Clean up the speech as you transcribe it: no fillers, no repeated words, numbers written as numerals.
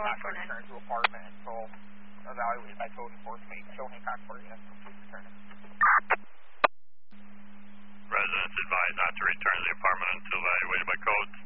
not to return to apartment until evaluated by code enforcement. Show Hancock for you. Please return. Residents advised not to return to the apartment until evaluated by codes.